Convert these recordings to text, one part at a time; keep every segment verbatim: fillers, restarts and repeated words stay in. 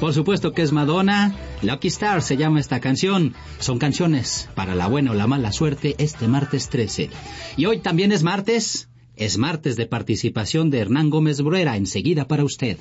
Por supuesto que es Madonna. Lucky Star se llama esta canción. Son canciones para la buena o la mala suerte este martes trece. Y hoy también es martes. Es martes de participación de Hernán Gómez Bruera. Enseguida para usted.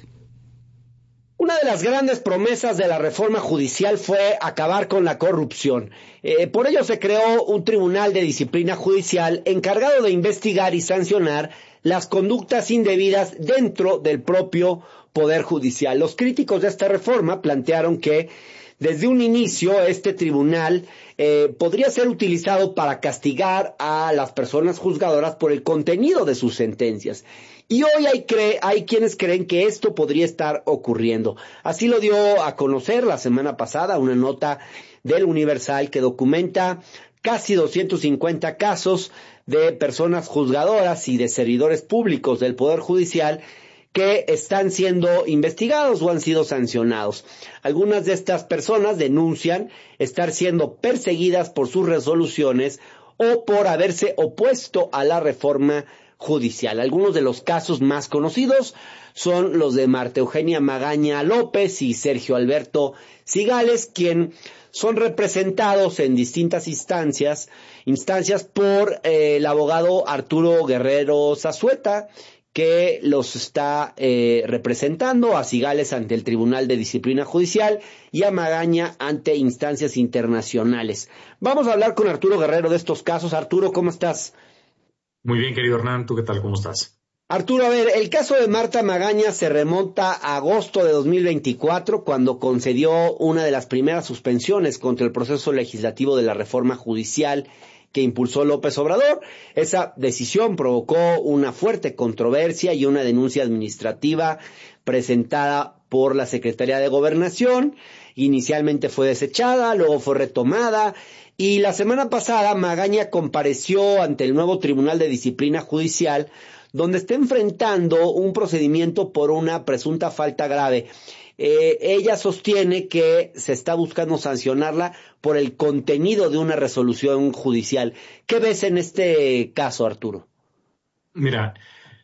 Una de las grandes promesas de la reforma judicial fue acabar con la corrupción. Eh, por ello se creó un tribunal de disciplina judicial encargado de investigar y sancionar las conductas indebidas dentro del propio Poder Judicial. Los críticos de esta reforma plantearon que desde un inicio este tribunal eh, podría ser utilizado para castigar a las personas juzgadoras por el contenido de sus sentencias. Y hoy hay, cre- hay quienes creen que esto podría estar ocurriendo. Así lo dio a conocer la semana pasada una nota del Universal que documenta casi doscientos cincuenta casos de personas juzgadoras y de servidores públicos del Poder Judicial que están siendo investigados o han sido sancionados. Algunas de estas personas denuncian estar siendo perseguidas por sus resoluciones o por haberse opuesto a la reforma judicial. Algunos de los casos más conocidos son los de Marta Eugenia Magaña López y Sergio Alberto Cigales, quien son representados en distintas instancias, instancias por eh, el abogado Arturo Guerrero Zazueta, que los está eh, representando, a Cigales ante el Tribunal de Disciplina Judicial y a Magaña ante instancias internacionales. Vamos a hablar con Arturo Guerrero de estos casos. Arturo, ¿cómo estás? Muy bien, querido Hernán. ¿Tú qué tal? ¿Cómo estás? Arturo, a ver, el caso de Marta Magaña se remonta a agosto de dos mil veinticuatro, cuando concedió una de las primeras suspensiones contra el proceso legislativo de la reforma judicial que impulsó López Obrador. Esa decisión provocó una fuerte controversia y una denuncia administrativa presentada por la Secretaría de Gobernación. Inicialmente fue desechada, luego fue retomada, y la semana pasada Magaña compareció ante el nuevo Tribunal de Disciplina Judicial, donde está enfrentando un procedimiento por una presunta falta grave. Eh, ella sostiene que se está buscando sancionarla por el contenido de una resolución judicial. ¿Qué ves en este caso, Arturo? Mira,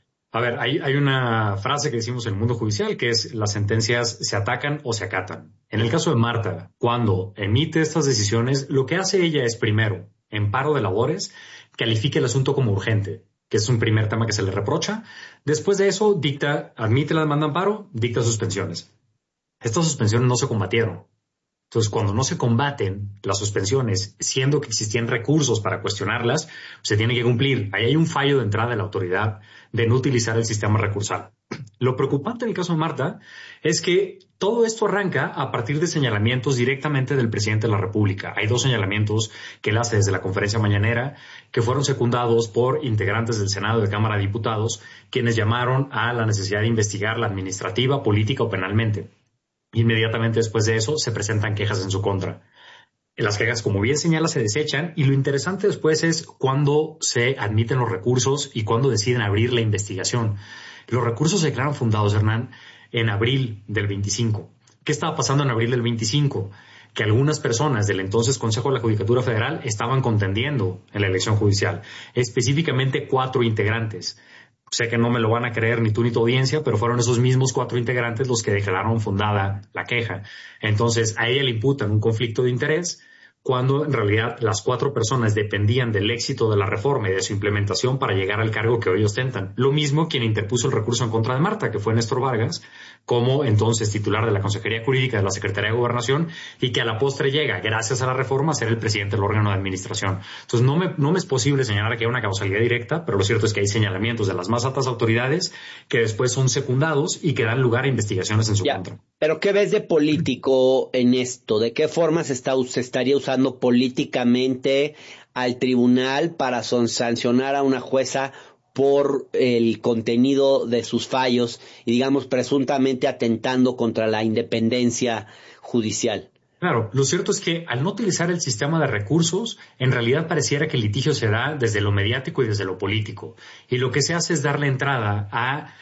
a ver, hay, hay una frase que decimos en el mundo judicial que es: las sentencias se atacan o se acatan. En el caso de Marta, cuando emite estas decisiones, lo que hace ella es, primero, en paro de labores, califica el asunto como urgente, que es un primer tema que se le reprocha. Después de eso, dicta, admite la demanda de amparo, dicta suspensiones. Estas suspensiones no se combatieron. Entonces, cuando no se combaten las suspensiones, siendo que existían recursos para cuestionarlas, se tiene que cumplir. Ahí hay un fallo de entrada de la autoridad de no utilizar el sistema recursal. Lo preocupante en el caso de Marta es que todo esto arranca a partir de señalamientos directamente del presidente de la República. Hay dos señalamientos que él hace desde la conferencia mañanera, que fueron secundados por integrantes del Senado y de Cámara de Diputados, quienes llamaron a la necesidad de investigar la administrativa, política o penalmente. Inmediatamente después de eso se presentan quejas en su contra. Las quejas, como bien señala, se desechan, y lo interesante después es cuándo se admiten los recursos y cuándo deciden abrir la investigación. Los recursos se declaran fundados, Hernán, en abril del veinticinco. ¿Qué estaba pasando en abril del veinticinco? Que algunas personas del entonces Consejo de la Judicatura Federal estaban contendiendo en la elección judicial, específicamente cuatro integrantes. Sé que no me lo van a creer ni tú ni tu audiencia, pero fueron esos mismos cuatro integrantes los que declararon fundada la queja. Entonces, a ella le imputan un conflicto de interés, cuando en realidad las cuatro personas dependían del éxito de la reforma y de su implementación para llegar al cargo que hoy ostentan. Lo mismo quien interpuso el recurso en contra de Marta, que fue Néstor Vargas, como entonces titular de la Consejería Jurídica de la Secretaría de Gobernación, y que a la postre llega, gracias a la reforma, a ser el presidente del órgano de administración. Entonces no me, no me es posible señalar que hay una causalidad directa, pero lo cierto es que hay señalamientos de las más altas autoridades que después son secundados y que dan lugar a investigaciones en su ya, contra. Pero ¿qué ves de político en esto? ¿De qué forma se, está, se estaría usando políticamente al tribunal para son, sancionar a una jueza por el contenido de sus fallos y, digamos, presuntamente atentando contra la independencia judicial? Claro, lo cierto es que al no utilizar el sistema de recursos, en realidad pareciera que el litigio se da desde lo mediático y desde lo político. Y lo que se hace es darle entrada a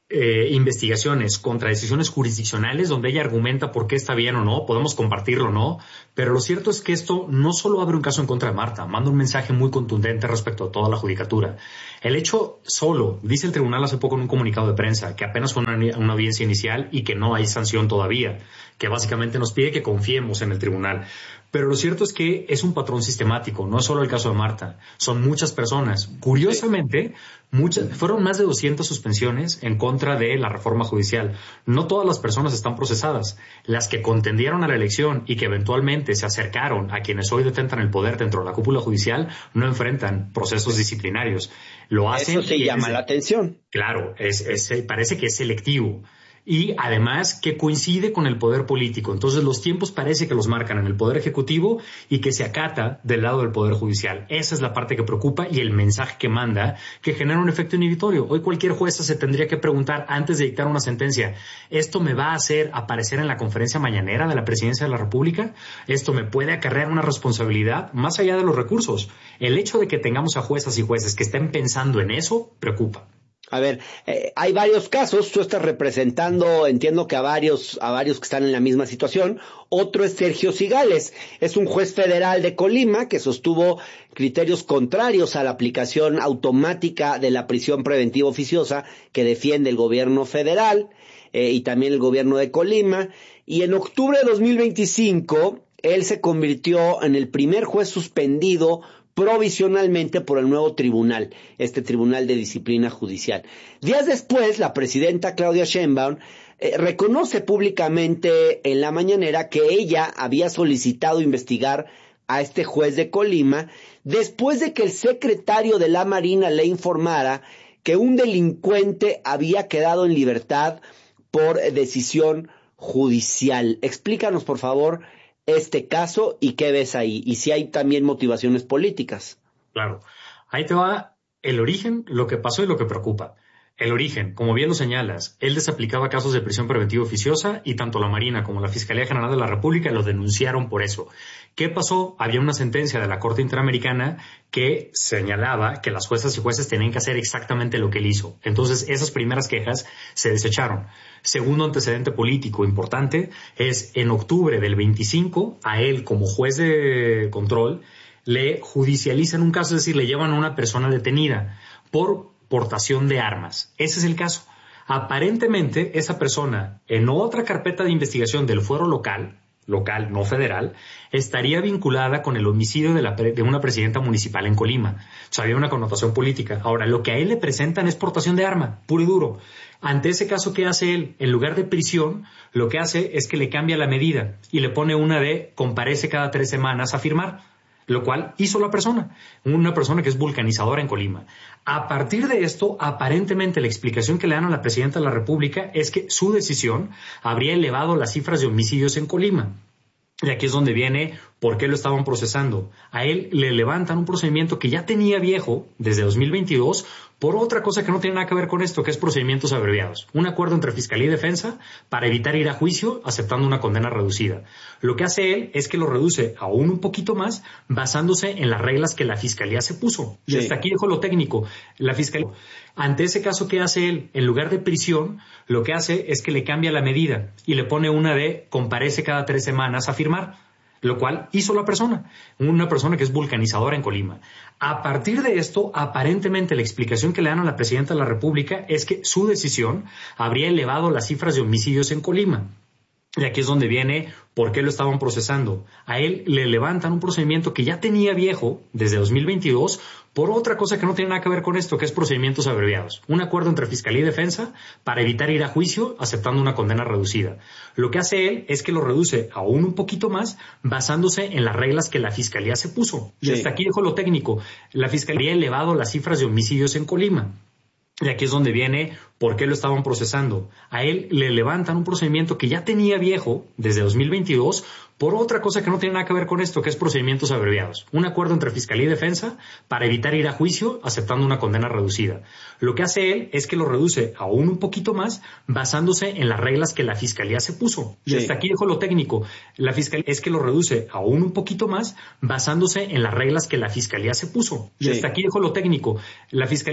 eh, investigaciones contra decisiones jurisdiccionales donde ella argumenta por qué está bien o no, podemos compartirlo o no, pero lo cierto es que esto no solo abre un caso en contra de Marta, manda un mensaje muy contundente respecto a toda la judicatura. El hecho solo, dice el tribunal hace poco en un comunicado de prensa, que apenas fue una, una audiencia inicial y que no hay sanción todavía, que básicamente nos pide que confiemos en el tribunal. Pero lo cierto es que es un patrón sistemático, no es solo el caso de Marta, son muchas personas. Curiosamente, muchas, fueron más de doscientas suspensiones en contra de la reforma judicial. No todas las personas están procesadas. Las que contendieron a la elección y que eventualmente se acercaron a quienes hoy detentan el poder dentro de la cúpula judicial no enfrentan procesos disciplinarios. Lo hacen. Eso se llama es, la atención. Claro, es, es, parece que es selectivo. Y además que coincide con el poder político. Entonces los tiempos parece que los marcan en el poder ejecutivo y que se acata del lado del poder judicial. Esa es la parte que preocupa y el mensaje que manda, que genera un efecto inhibitorio. Hoy cualquier jueza se tendría que preguntar antes de dictar una sentencia, ¿esto me va a hacer aparecer en la conferencia mañanera de la Presidencia de la República? ¿Esto me puede acarrear una responsabilidad más allá de los recursos? El hecho de que tengamos a juezas y jueces que estén pensando en eso preocupa. A ver, eh, hay varios casos, tú estás representando, entiendo que a varios, a varios que están en la misma situación. Otro es Sergio Cigales, es un juez federal de Colima que sostuvo criterios contrarios a la aplicación automática de la prisión preventiva oficiosa que defiende el gobierno federal eh, y también el gobierno de Colima. Y en octubre de dos mil veinticinco, él se convirtió en el primer juez suspendido provisionalmente por el nuevo tribunal, este Tribunal de Disciplina Judicial. Días después, la presidenta Claudia Sheinbaum eh, reconoce públicamente en la mañanera que ella había solicitado investigar a este juez de Colima después de que el secretario de la Marina le informara que un delincuente había quedado en libertad por decisión judicial. Explícanos, por favor, este caso y qué ves ahí, y si hay también motivaciones políticas. Claro, ahí te va el origen, lo que pasó y lo que preocupa. El origen, como bien lo señalas, él desaplicaba casos de prisión preventiva oficiosa y tanto la Marina como la Fiscalía General de la República lo denunciaron por eso. ¿Qué pasó? Había una sentencia de la Corte Interamericana que señalaba que las juezas y jueces tenían que hacer exactamente lo que él hizo. Entonces, esas primeras quejas se desecharon. Segundo antecedente político importante es en octubre del veinticinco, a él como juez de control le judicializan un caso, es decir, le llevan a una persona detenida por portación de armas. Ese es el caso. Aparentemente, esa persona, en otra carpeta de investigación del fuero local, local, no federal, estaría vinculada con el homicidio de, la, de una presidenta municipal en Colima. O sea, había una connotación política. Ahora, lo que a él le presentan es portación de arma, puro y duro. Ante ese caso, ¿qué hace él? En lugar de prisión, lo que hace es que le cambia la medida y le pone una de comparece cada tres semanas a firmar, lo cual hizo la persona, una persona que es vulcanizadora en Colima. A partir de esto, aparentemente la explicación que le dan a la presidenta de la República es que su decisión habría elevado las cifras de homicidios en Colima. Y aquí es donde viene por qué lo estaban procesando. A él le levantan un procedimiento que ya tenía viejo desde dos mil veintidós por otra cosa que no tiene nada que ver con esto, que es procedimientos abreviados. Un acuerdo entre Fiscalía y Defensa para evitar ir a juicio aceptando una condena reducida. Lo que hace él es que lo reduce aún un poquito más basándose en las reglas que la Fiscalía se puso. Y sí. Hasta aquí dejo lo técnico. La Fiscalía, ante ese caso, ¿qué hace él? En lugar de prisión, lo que hace es que le cambia la medida y le pone una de comparece cada tres semanas a firmar, lo cual hizo la persona, una persona que es vulcanizadora en Colima. A partir de esto, aparentemente la explicación que le dan a la presidenta de la República es que su decisión habría elevado las cifras de homicidios en Colima. Y aquí es donde viene por qué lo estaban procesando. A él le levantan un procedimiento que ya tenía viejo desde dos mil veintidós por otra cosa que no tiene nada que ver con esto, que es procedimientos abreviados. Un acuerdo entre Fiscalía y Defensa para evitar ir a juicio aceptando una condena reducida. Lo que hace él es que lo reduce aún un poquito más basándose en las reglas que la Fiscalía se puso. Y sí. Hasta aquí dejo lo técnico. La Fiscalía ha elevado las cifras de homicidios en Colima. Y aquí es donde viene por qué lo estaban procesando. A él le levantan un procedimiento que ya tenía viejo desde dos mil veintidós por otra cosa que no tiene nada que ver con esto, que es procedimientos abreviados. Un acuerdo entre Fiscalía y Defensa para evitar ir a juicio aceptando una condena reducida. Lo que hace él es que lo reduce aún un poquito más basándose en las reglas que la Fiscalía se puso. Y sí. Hasta aquí dejo lo técnico. La Fiscalía es que lo reduce aún un poquito más basándose en las reglas que la Fiscalía se puso. Y sí. Hasta aquí dejo lo técnico. La Fiscalía